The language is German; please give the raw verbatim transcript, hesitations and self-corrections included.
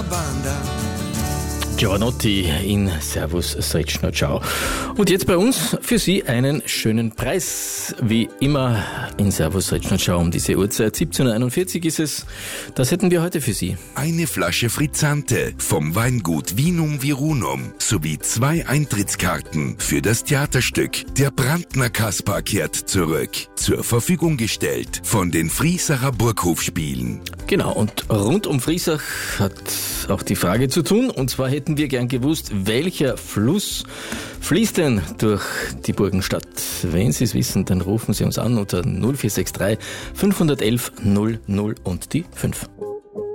banda. Giovanotti in Servus Srečna Ciao. Und jetzt bei uns für Sie einen schönen Preis. Wie immer in Servus Srečna Ciao um diese Uhrzeit. siebzehn Uhr einundvierzig ist es. Das hätten wir heute für Sie. Eine Flasche Frizzante vom Weingut Vinum Virunum sowie zwei Eintrittskarten für das Theaterstück Der Brandner Kaspar kehrt zurück. Zur Verfügung gestellt von den Vriesacher Burghofspielen. Genau, und rund um Vriesach hat auch die Frage zu tun. Und zwar hätten wir gern gewusst, welcher Fluss fließt denn durch die Burgenstadt? Wenn Sie es wissen, dann rufen Sie uns an unter null vier sechs drei fünf eins eins null null und die fünf.